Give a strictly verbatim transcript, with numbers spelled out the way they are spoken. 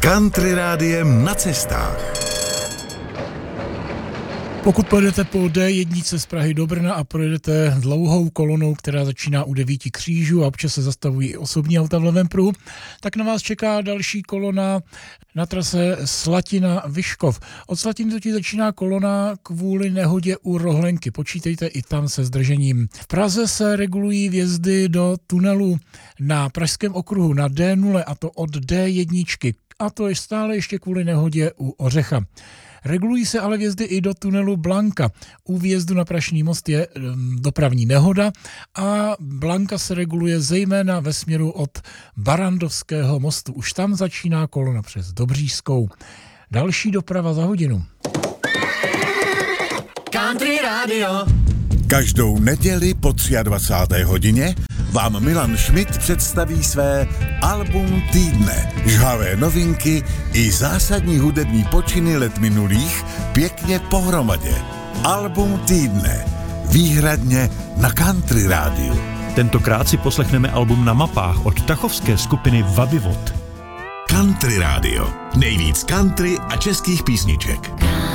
Country rádiem na cestách. Pokud pojedete po dé jedna z Prahy do Brna a projedete dlouhou kolonou, která začíná u Devíti křížů a občas se zastavují i osobní auta v levém pruhu, tak na vás čeká další kolona na trase Slatina-Vyškov. Od Slatiny totiž začíná kolona kvůli nehodě u Rohlenky. Počítejte i tam se zdržením. V Praze se regulují vjezdy do tunelu na Pražském okruhu na dé nula, a to od dé jedna. A to je stále ještě kvůli nehodě u Ořecha. Regulují se ale vjezdy i do tunelu Blanka. U vjezdu na Prašný most je dopravní nehoda a Blanka se reguluje zejména ve směru od Barandovského mostu. Už tam začíná kolona přes Dobříšskou. Další doprava za hodinu. Country Radio. Každou neděli po dvacáté třetí hodině vám Milan Schmidt představí své album týdne. Žhavé novinky i zásadní hudební počiny let minulých pěkně pohromadě. Album týdne. Výhradně na Country rádiu. Tentokrát si poslechneme album Na mapách od tachovské skupiny Vavivod. Country rádio. Nejvíc country a českých písniček.